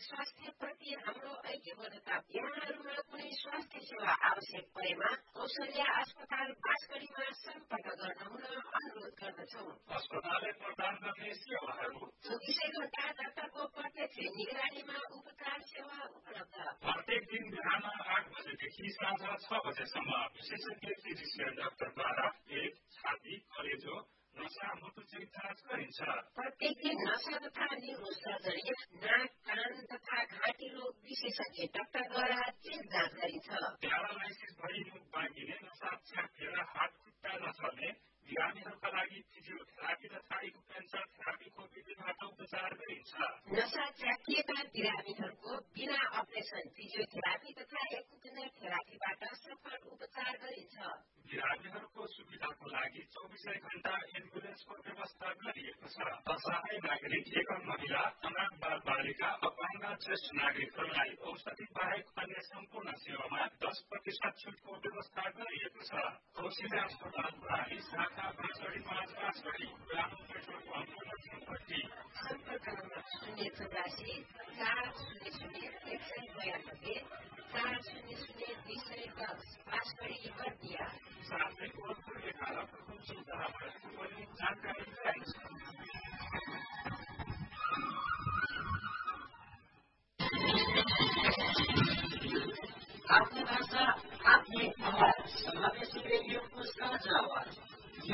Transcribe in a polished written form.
स्वास्थ्यप्रति हाम्रो ऐक्यबद्धता। यहाँहरूमा कुनै स्वास्थ्य सेवा आवश्यक परेमा कौशल्या अस्पताल बाँसगढीमा सम्पर्क गर्न हुन अनुरोध गर्दछौँ। अस्पतालले प्रदान गर्ने सेवाहरू 24 घण्टा डाक्टरको प्रत्यक्ष निगरानीमा उपचार सेवा उपलब्ध। प्रत्येक दिन बिहान 8 बजेदेखि साँझ 6 बजेसम्म विशेषज्ञ फिजिसियन डाक्टरद्वारा पेट, छाती, कलेजो, नसा, मुटुको जाँच गरिन्छ। प्रत्येक दिन नसा तथा न्युरो सर्जरी, नाक, कान तथा घाँटी रोग विशेषज्ञ डाक्टरद्वारा चेक जाँच गरिन्छ। प्यारालाइसिस भई मुख बाँकिने, नसा च्यापेर हात खुट्टा नचल्ने बिरामीहरूका लागि फिजियोथेरापी तथा एक्युपेन्सर थेरापीको विधिबाट उपचार गरिन्छ। नसा च्यापिएका बिरामीहरूको बिना अपरेसन फिजियोथेरापी तथा एक्युपेन्सर थेरापीबाट सफल उपचार गरिन्छ। बिरामीहरूको सुविधाको लागि 24 घण्टा एम्बुलेन्सको व्यवस्था गरिएको छ। असहाय नागरिक, एकल महिला, अनाथ बाल बालिका, अपाङ्ग ज्येष्ठ नागरिकहरूलाई औषधि बाहेक अन्य सम्पूर्ण सेवामा 10% छुटको व्यवस्था गरिएको छ। कौशल्या अस्पताल